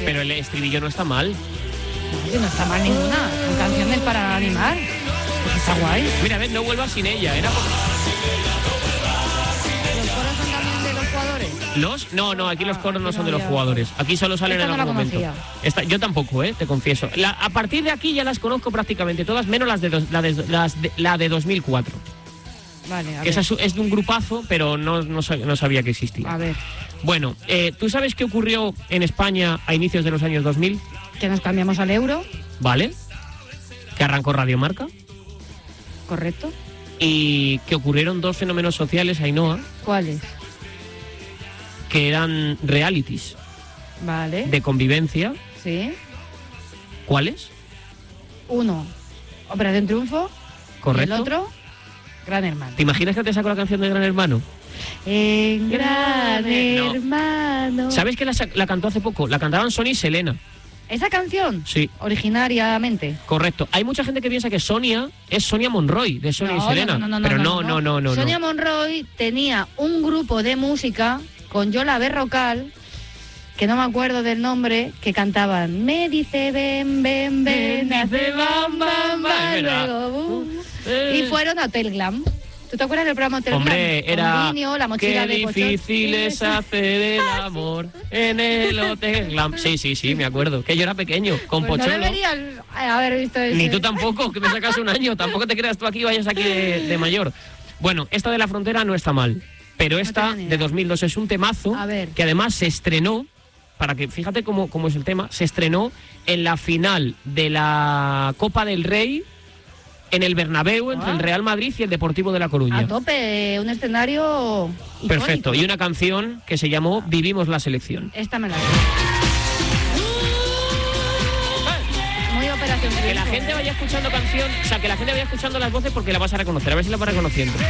Pero el estribillo no está mal. No está mal ninguna. Son canciones para animar. Pues está guay. Mira, ves, no vuelvas sin ella. ¿Los coros son también de los jugadores? No, aquí los coros no son de los ya. jugadores. Aquí solo salen Esta en no algún la momento. conocía. Yo tampoco, te confieso. A partir de aquí ya las conozco prácticamente todas, menos la de 2004. Vale, a Que ver. esa es de un grupazo, pero no sabía que existía. A ver. Bueno, ¿tú sabes qué ocurrió en España a inicios de los años 2000? Que nos cambiamos al euro, ¿Vale? Que arrancó Radio Marca correcto. y que ocurrieron dos fenómenos sociales, Ainhoa, ¿Cuáles? que eran realities Vale. de convivencia. Sí. ¿Cuáles? Uno, Operación Triunfo. Correcto. Y el otro, Gran Hermano. ¿Te imaginas que te saco la canción de Gran Hermano? En Gran No. Hermano. ¿Sabes que la cantó hace poco? La cantaban Sonia y Selena. ¿Esa canción? Sí. Originariamente. Correcto. Hay mucha gente que piensa que Sonia es Sonia Monroy, de Sonia y Selena. Pero no. Sonia Monroy tenía un grupo de música con Yola Berrocal, que no me acuerdo del nombre, que cantaban Me dice ven, ven, ven, hace bam, bam, bam, luego boom. Y fueron a Hotel Glam. ¿Tú te acuerdas del programa Hotel Hombre, Glam? era Con Vinio, la mochila qué de Pochot. difícil es hacer el amor en el Hotel Glam. Sí, me acuerdo. Que yo era pequeño, con Pues Pocholo. no deberías haber visto eso. Ni tú tampoco, que me sacas un año. Tampoco te creas tú aquí, vayas aquí de mayor. Bueno, esta de La Frontera no está mal. Pero esta tengo ni idea. de 2002 es un temazo A ver. que además se estrenó, para que fíjate cómo es el tema, se estrenó en la final de la Copa del Rey en el Bernabéu entre el Real Madrid y el Deportivo de La Coruña. A tope, un escenario icónico. Perfecto, y una canción que se llamó Vivimos la selección. Esta me la sé. Muy Operación Que la Triunfo, gente vaya escuchando canción, o sea, que la gente vaya escuchando las voces porque la vas a reconocer, a ver si la vas reconociendo.